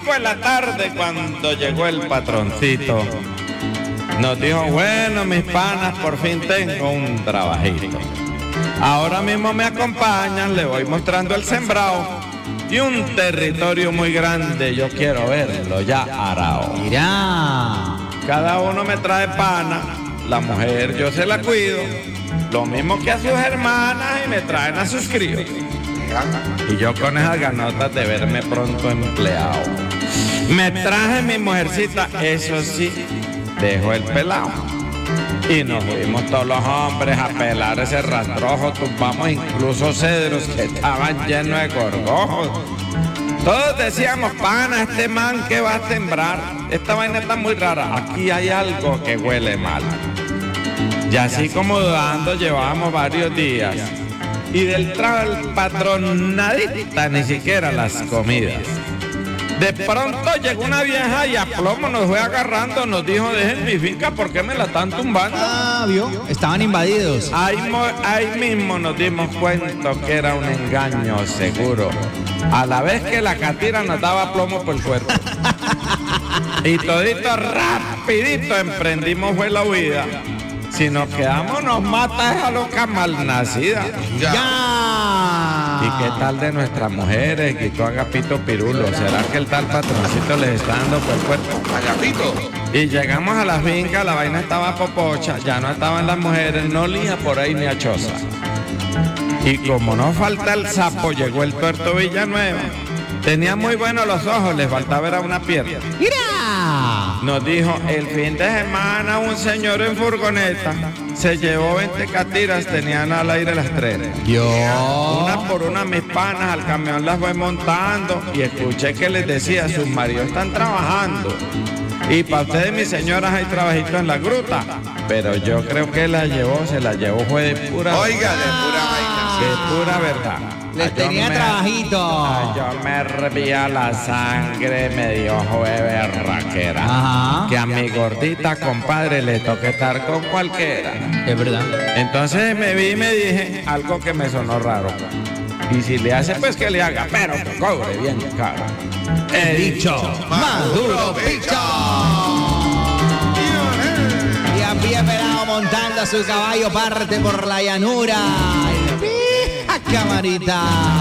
5 de la tarde, cuando llegó el patroncito, nos dijo: bueno, mis panas, por fin tengo un trabajito. Ahora mismo me acompañan, le voy mostrando el sembrado y un territorio muy grande, yo quiero verlo ya arao. Mirá. Cada uno me trae pana, la mujer yo se la cuido, lo mismo que a sus hermanas, y me traen a sus críos. Y yo con esas ganotas de verme pronto empleado, me traje mi mujercita, eso sí, dejó el pelado. Y nos fuimos todos los hombres a pelar ese rastrojo, tumbamos incluso cedros que estaban llenos de gorgojos. Todos decíamos: pana, este man que va a sembrar, esta vaina está muy rara, aquí hay algo que huele mal. Y así como dudando llevábamos varios días, y del patrón nadita, ni siquiera las comidas. De pronto llegó una vieja y a plomo nos fue agarrando, nos dijo: dejen mi finca, ¿por qué me la están tumbando? Ah, ¿vio? Estaban invadidos. Ahí mismo nos dimos cuenta que era un engaño seguro, a la vez que la catira nos daba plomo por el cuerpo. Y todito rapidito emprendimos fue la huida. Si nos quedamos nos mata esa loca malnacida. ¡Ya! ¿Y qué tal de nuestras mujeres? Quitó Agapito Pirulo. ¿Será que el tal patroncito les está dando por el cuerpo? Agapito. Y llegamos a la finca, la vaina estaba popocha, ya no estaban las mujeres, no olía por ahí ni a choza. Y como no falta el sapo, llegó el tuerto Villanueva. Tenía muy buenos los ojos, les faltaba era una pierna. ¡Mira! Nos dijo: el fin de semana un señor en furgoneta se llevó 20 catiras, tenían al aire las 3. Yo. Una por una mis panas al camión las fue montando y escuché que les decía: sus maridos están trabajando. Y para ustedes, mis señoras, hay trabajito en la gruta. Pero yo creo que se la llevó fue de pura. Oiga, de pura vaina. De pura verdad. Les tenía trabajito. Yo me hervía la sangre, me dio jueves raquera. Ajá. Que a mi gordita, compadre, le toque estar con cualquiera. Es verdad. Entonces me vi y me dije algo que me sonó raro. Y si le hace, pues que le haga, pero que cobre bien caro. He dicho: Maduro Picho. Y a pie pelado montando a su caballo parte por la llanura. Camarita.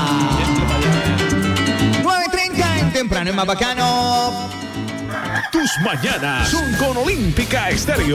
9:30 en temprano, es más bacano. Tus mañanas son con Olímpica Estéreo.